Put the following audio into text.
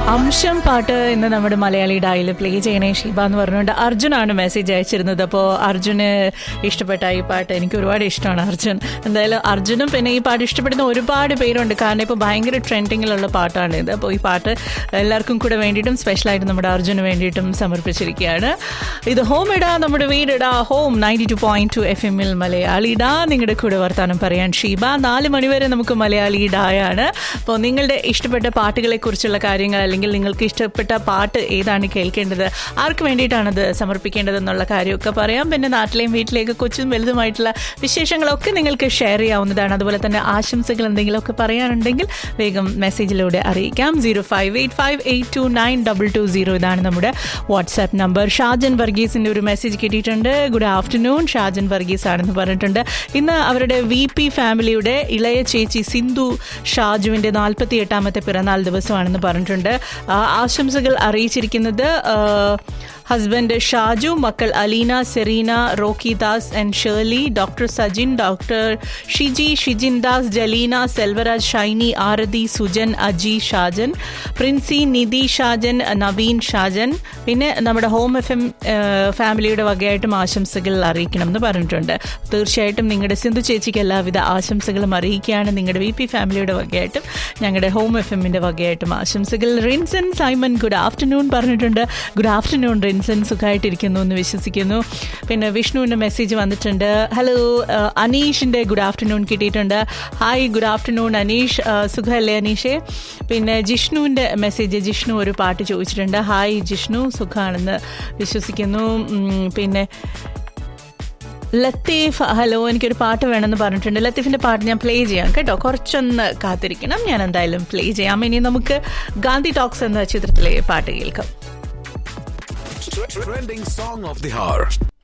അംശം പാട്ട് ഇന്ന് നമ്മുടെ മലയാളി ഡായിൽ പ്ലേ ചെയ്യണേ ഷീബ എന്ന് പറഞ്ഞുകൊണ്ട് അർജുനാണ് മെസ്സേജ് അയച്ചിരുന്നത്. അപ്പോൾ അർജുന് ഇഷ്ടപ്പെട്ട ഈ പാട്ട് എനിക്ക് ഒരുപാട് ഇഷ്ടമാണ്. അർജുൻ എന്തായാലും അർജുനും പിന്നെ ഈ പാട്ട് ഇഷ്ടപ്പെടുന്ന ഒരുപാട് പേരുണ്ട്. കാരണം ഇപ്പോൾ ഭയങ്കര ട്രെൻഡിങ്ങിലുള്ള പാട്ടാണ് ഇത്. അപ്പോൾ ഈ പാട്ട് എല്ലാവർക്കും കൂടെ വേണ്ടിയിട്ടും സ്പെഷ്യലായിട്ട് നമ്മുടെ അർജുന് വേണ്ടിയിട്ടും സമർപ്പിച്ചിരിക്കുകയാണ്. ഇത് ഹോം ഇടാ, നമ്മുടെ വീടിടാ, ഹോം 92.2 FM മലയാളി ഡാ. നിങ്ങളുടെ കൂടെ വർത്താനം പറയാൻ ഷീബ. 4 മണിവരെ നമുക്ക് മലയാളി ഡായാണ്. അപ്പോൾ നിങ്ങളുടെ ഇഷ്ടപ്പെട്ട പാട്ടുകളെ കുറിച്ചുള്ള കാര്യങ്ങൾ, അല്ലെങ്കിൽ നിങ്ങൾക്ക് ഇഷ്ടപ്പെട്ട പാട്ട് ഏതാണ് കേൾക്കേണ്ടത്, ആർക്ക് വേണ്ടിയിട്ടാണത് സമർപ്പിക്കേണ്ടത് എന്നുള്ള കാര്യമൊക്കെ പറയാം. പിന്നെ നാട്ടിലെയും വീട്ടിലേക്ക് കൊച്ചും വലുതുമായിട്ടുള്ള വിശേഷങ്ങളൊക്കെ നിങ്ങൾക്ക് ഷെയർ ചെയ്യാവുന്നതാണ്. അതുപോലെ തന്നെ ആശംസകൾ എന്തെങ്കിലുമൊക്കെ പറയാനുണ്ടെങ്കിൽ വേഗം മെസ്സേജിലൂടെ അറിയിക്കാം. 0585829220 ഇതാണ് നമ്മുടെ വാട്സാപ്പ് നമ്പർ. ഷാജൻ വർഗീസിന്റെ ഒരു മെസ്സേജ് കിട്ടിയിട്ടുണ്ട്. ഗുഡ് ആഫ്റ്റർനൂൺ, ഷാജൻ വർഗീസ് ആണെന്ന് പറഞ്ഞിട്ടുണ്ട്. ഇന്ന് അവരുടെ VP ഫാമിലിയുടെ ഇളയ ചേച്ചി സിന്ധു ഷാജുവിന്റെ 48ാമത്തെ പിറന്നാൾ ദിവസമാണെന്ന് പറഞ്ഞിട്ടുണ്ട്. ആശംസകൾ അറിയിച്ചിരിക്കുന്നത് ഹസ്ബൻഡ് ഷാജു, മക്കൾ Aleena, Serena, Rocky Das and Shirley, doctor Sajin, doctor Shiji, Shijin Das, Jaleena, Selvaraj, Shiny, ആരതി, സുജൻ, അജി, ഷാജൻ, പ്രിൻസി, നിധി ഷാജൻ, നവീൻ ഷാജൻ. പിന്നെ നമ്മുടെ ഹോം FM ഫാമിലിയുടെ വകയായിട്ടും ആശംസകൾ അറിയിക്കണം എന്ന് പറഞ്ഞിട്ടുണ്ട്. തീർച്ചയായിട്ടും നിങ്ങളുടെ സിന്ധു ചേച്ചിക്ക് എല്ലാവിധ ആശംസകളും അറിയിക്കുകയാണ്. നിങ്ങളുടെ VP ഫാമിലിയുടെ വകയായിട്ടും ഞങ്ങളുടെ ഹോം FMന്റെ വകയായിട്ടും ആശംസകൾ. റിൻസൺ സൈമൺ ഗുഡ് ആഫ്റ്റർനൂൺ പറഞ്ഞിട്ടുണ്ട്. ഗുഡ് ആഫ്റ്റർനൂൺ റിൻസൺ, സുഖമായിട്ടിരിക്കുന്നു എന്ന് വിശ്വസിക്കുന്നു. പിന്നെ വിഷ്ണുവിൻ്റെ മെസ്സേജ് വന്നിട്ടുണ്ട്. ഹലോ, അനീഷിൻ്റെ ഗുഡ് ആഫ്റ്റർനൂൺ കിട്ടിയിട്ടുണ്ട്. ഹായ്, ഗുഡ് ആഫ്റ്റർനൂൺ അനീഷ്, സുഖമല്ലേ അനീഷേ? പിന്നെ ജിഷ്ണുവിൻ്റെ മെസ്സേജ്, ജിഷ്ണു ഒരു പാട്ട് ചോദിച്ചിട്ടുണ്ട്. ഹായ് ജിഷ്ണു, സുഖമാണെന്ന് വിശ്വസിക്കുന്നു. പിന്നെ ലത്തീഫ് ഹലോ, എനിക്കൊരു പാട്ട് വേണമെന്ന് പറഞ്ഞിട്ടുണ്ട്. ലത്തീഫിൻ്റെ പാട്ട് ഞാൻ പ്ലേ ചെയ്യാം കേട്ടോ, കുറച്ചൊന്ന് കാത്തിരിക്കണം, ഞാൻ എന്തായാലും പ്ലേ ചെയ്യാം. ഇനി നമുക്ക് ഗാന്ധി ടോക്സ് എന്ന ചിത്രത്തിലെ പാട്ട് കേൾക്കാം. Trending song of the hour.